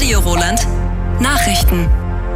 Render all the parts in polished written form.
Radio Roland. Nachrichten.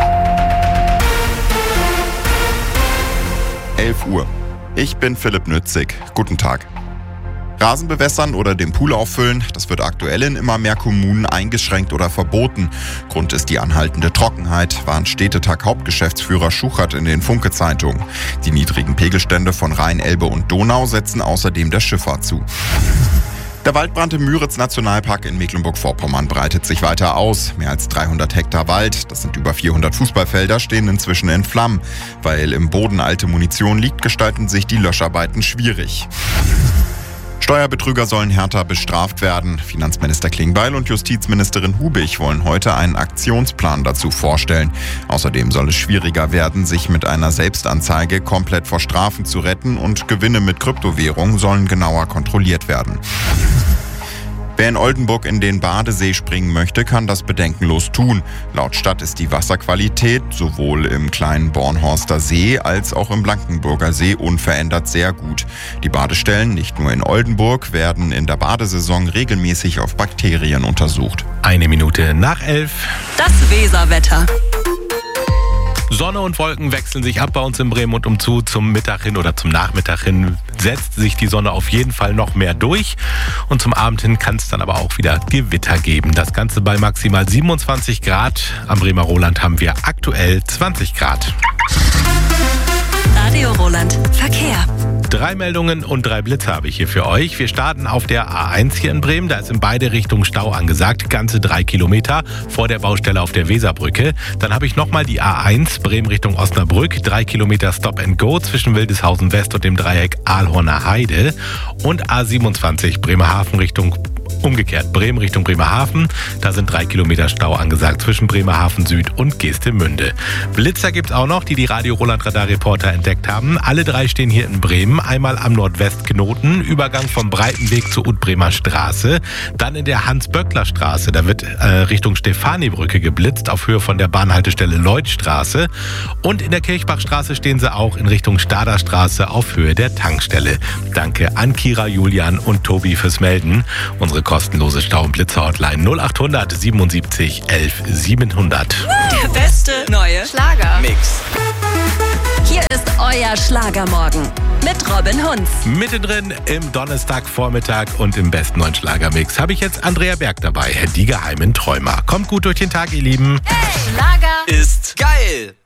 11 Uhr. Ich bin Philipp Nützig. Guten Tag. Rasen bewässern oder den Pool auffüllen, das wird aktuell in immer mehr Kommunen eingeschränkt oder verboten. Grund ist die anhaltende Trockenheit, warnt Städtetag-Hauptgeschäftsführer Schuchert in den Funke-Zeitungen. Die niedrigen Pegelstände von Rhein, Elbe und Donau setzen außerdem der Schifffahrt zu. Der Waldbrand im Müritz-Nationalpark in Mecklenburg-Vorpommern breitet sich weiter aus. Mehr als 300 Hektar Wald, das sind über 400 Fußballfelder, stehen inzwischen in Flammen. Weil im Boden alte Munition liegt, gestalten sich die Löscharbeiten schwierig. Steuerbetrüger sollen härter bestraft werden. Finanzminister Klingbeil und Justizministerin Hubig wollen heute einen Aktionsplan dazu vorstellen. Außerdem soll es schwieriger werden, sich mit einer Selbstanzeige komplett vor Strafen zu retten und Gewinne mit Kryptowährungen sollen genauer kontrolliert werden. Wer in Oldenburg in den Badesee springen möchte, kann das bedenkenlos tun. Laut Stadt ist die Wasserqualität sowohl im kleinen Bornhorster See als auch im Blankenburger See unverändert sehr gut. Die Badestellen, nicht nur in Oldenburg, werden in der Badesaison regelmäßig auf Bakterien untersucht. 11:01. Das Weserwetter. Sonne und Wolken wechseln sich ab bei uns in Bremen und umzu. Zum Mittag hin oder zum Nachmittag hin setzt sich die Sonne auf jeden Fall noch mehr durch. Und zum Abend hin kann es dann aber auch wieder Gewitter geben. Das Ganze bei maximal 27 Grad. Am Bremer Roland haben wir aktuell 20 Grad. Radio Roland. Verkehr. 3 Meldungen und 3 Blitze habe ich hier für euch. Wir starten auf der A1 hier in Bremen. Da ist in beide Richtungen Stau angesagt. Ganze 3 Kilometer vor der Baustelle auf der Weserbrücke. Dann habe ich nochmal die A1 Bremen Richtung Osnabrück. 3 Kilometer Stop and Go zwischen Wildeshausen West und dem Dreieck Aalhorner Heide. Und A27 Bremerhaven Richtung umgekehrt Bremen Richtung Bremerhaven. Da sind 3 Kilometer Stau angesagt zwischen Bremerhaven Süd und Geestemünde. Blitzer gibt es auch noch, die Radio Roland Radar Reporter entdeckt haben. Alle 3 stehen hier in Bremen. Einmal am Nordwestknoten, Übergang vom Breitenweg zur Utbremer Straße. Dann in der Hans-Böckler-Straße. Da wird Richtung Stefanibrücke geblitzt auf Höhe von der Bahnhaltestelle Lloydstraße. Und in der Kirchbachstraße stehen sie auch in Richtung Staderstraße auf Höhe der Tankstelle. Danke an Kira, Julian und Tobi fürs Melden. Unsere kostenlose Stau- und Blitzer-Hotline 0800 77 11 700. Der beste neue Schlager-Mix. Hier ist euer Schlagermorgen mit Robin Hunz. Mittendrin im Donnerstagvormittag und im besten neuen Schlagermix habe ich jetzt Andrea Berg dabei, die geheimen Träumer. Kommt gut durch den Tag, ihr Lieben. Hey, Schlager Ist geil.